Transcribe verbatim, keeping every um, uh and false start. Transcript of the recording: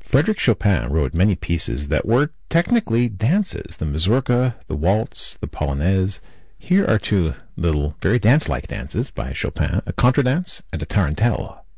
Frédéric Chopin wrote many pieces that were technically dances, the mazurka, the waltz, the polonaise. Here are two little, very dance-like dances by Chopin, a contradance and a tarantelle.